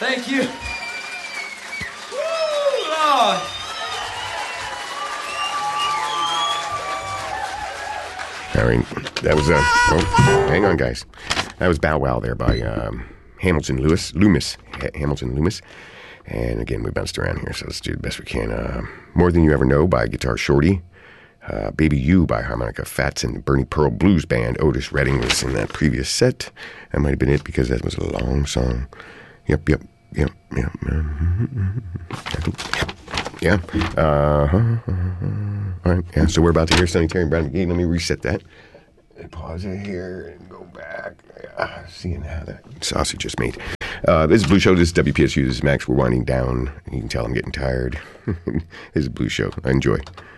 Thank you. Woo, Lord. All right, that was hang on, guys. That was Bow Wow there by Hamilton Loomis. And again, we bounced around here, so let's do the best we can. More Than You Ever Know by Guitar Shorty. Baby You by Harmonica Fats and Bernie Pearl Blues Band. Otis Redding was in that previous set. That might have been it because that was a long song. Yep. Yeah. All right. Yeah. So we're about to hear Sonny Terry and Brad McGee. Let me reset that. Pause it here and go back. Seeing how that sausage just made. This is Blue Show. This is WPSU. This is Max. We're winding down. You can tell I'm getting tired. This is Blue Show. Enjoy.